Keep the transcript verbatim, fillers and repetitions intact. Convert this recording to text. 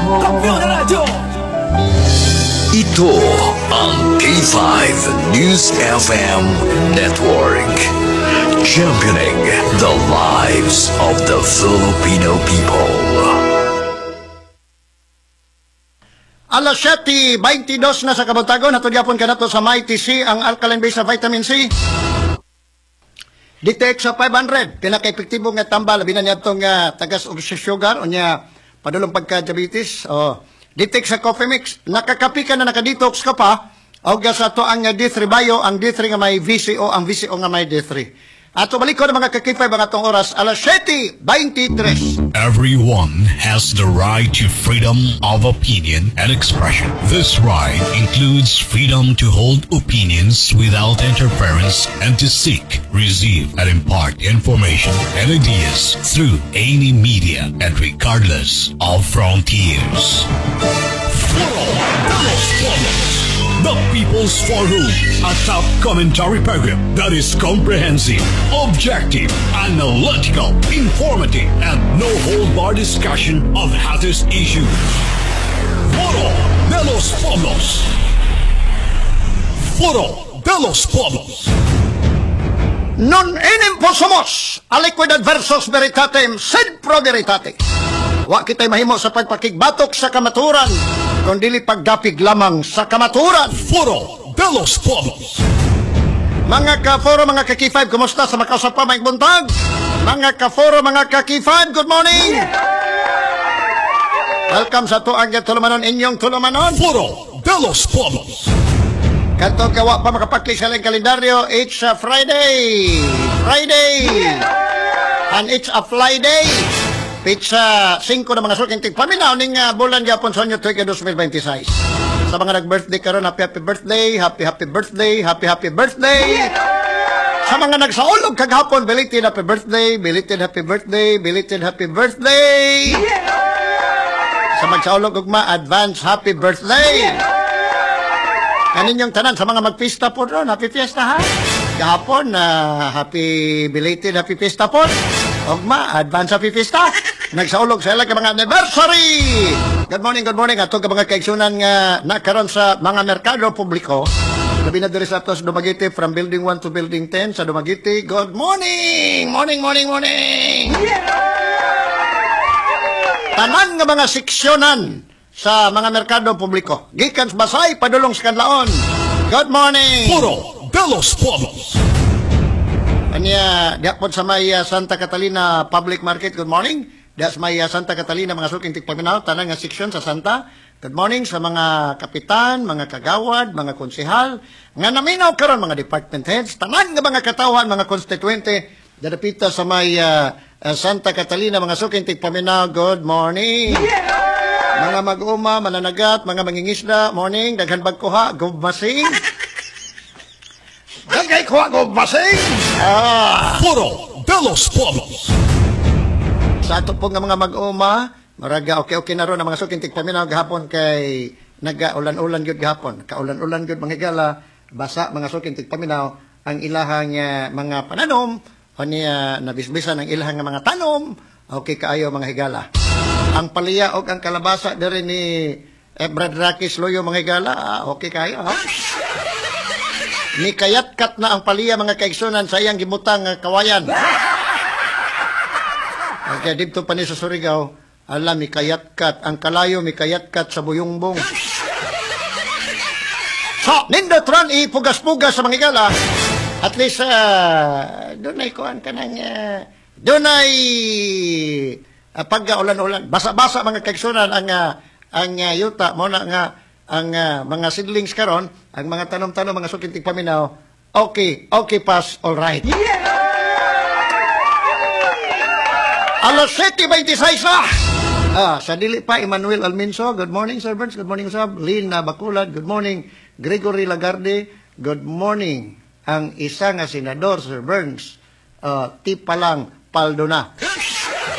Campione Radio! Ito ang K five News F M Network. Championing the lives of the Filipino people. Alas siyete baintidós na sa kabuntagon, hatod yapon kanato sa Mighty C ang alkaline base sa vitamin C. Detect sa five hundred, pinaka-epektibo nga tambal, labi na niya itong uh, tagas og sugar, o niya padulong pagka-diabetes. Oh. Detect sa coffee mix, nakakapi ka na nakadetox ka pa, o sa to ang D three Bio, ang D three nga may V C O, ang V C O nga may D three. Ato balik ko na mga kakipay mga itong oras, alas siyete baintidres. Everyone has the right to freedom of opinion and expression. This right includes freedom to hold opinions without interference and to seek, receive, and impart information and ideas through any media and regardless of frontiers. The People's Forum, a top commentary program that is comprehensive, objective, analytical, informative, and no-hold-bar discussion of hottest issues. Foro de los Pueblos. Foro de los Pueblos. Non enim po somos, aliquid adversus veritatem, sed pro veritate. Wa kita'y mahimo sa pagpakigbatok sa kamaturan, kundi pagdapig lamang sa kamaturan. Foro de los Pueblos. Mga ka-foro, mga ka-K five, kumusta sa makausap pa may buntag? Mga ka-foro, mga ka-K five, good morning! Welcome sa tuang yung tulumanon, inyong tulumanon. Foro de los Pueblos. Kanto kawa pa makapaklik sa lang kalendaryo, it's a Friday! Friday! And it's a Friday! Pizza cinco na mga suking tigpaminaw ning uh, bulan Japon sa inyo tuig twenty twenty-six. Sa mga nag-birthday karon, happy happy birthday, happy happy birthday, happy happy birthday. Sa mga nagsaulog kaghapon, belated happy birthday, belated happy birthday, belated happy birthday. Sa magsaulog ugma, advance happy birthday. Kaninyong tanan sa mga magpista po ron, happy fiesta ha. Kahapon, uh, happy belated happy fiesta po. Ugma, advance happy fiesta. Nagsaulog sa ilang mga anniversary! Good morning, good morning. Ato ka mga kaigsunan nga nakaroon sa mga merkado publiko. Labi na diri sa ato sa Dumaguete from building one to building ten sa Dumaguete. Good morning! Morning, morning, morning! Yeah! Tanan nga mga seksyonan sa mga merkado publiko. Gikan sa Basay, padulong sa Kanlaon. Good morning! Foro de los Pueblos. Anya, diapon sa may uh, Santa Catalina Public Market. Good morning! Dias may uh, Santa Catalina, mga suking tigpaminaw, tanang nga seksyon sa Santa. Good morning sa mga kapitan, mga kagawad, mga konsehal, nga naminaw karon mga department heads, tanan nga mga katawan, mga konstituente, dadapita sa may uh, uh, Santa Catalina, mga suking tigpaminaw. Good morning! Yeah! Mga mag-uma, mananagat, mga mangingisda, morning, daghan bagkuha, gubmasing. Daghay kuha, gubmasing! Ah! Foro de los Pueblos. Sa ato po nga mga mag-uma, maraga okay-okay na ron ang mga suking tigpaminaw gahapon kay naga-ulan-ulan gyud gahapon. Kaulan-ulan gyud mga higala, basa mga suking tigpaminaw ang ilahang uh, mga pananom o niya nabisbisan ang ilahang mga tanom. Okay kaayo mga higala. Ang palaya og ang kalabasa diri ni Ebrad Rakis Loyo mga higala, ah, okay kayo ha. Ni kayat-kat na ang palaya mga kaigsunan sa iyang gimutang uh, kawayan. Kaya dito pa ni sa Surigao, alam, may kayat-kat. Ang kalayo, may kayat-kat sa buyungbong. So, nindotron, ipugas-pugas sa mga igala. At least, uh, doon ay kuhan ka ng, uh, doon ay uh, pagka-ulan-ulan. Basa-basa mga kaigsunan ang, uh, ang uh, yuta. Muna nga, ang uh, mga seedlings karon, ang mga tanom-tanom, mga sukintig paminaw, okay, okay pass, all right. Yeah! Alas siyete baintisiks na! Ah, sa dili pa, Emmanuel Alminso. Good morning, Sir Burns. Good morning, Sab. Lina Bacolad. Good morning. Gregory Lagarde. Good morning. Ang isa nga senador, Sir Burns. Uh, tipa lang, paldo na.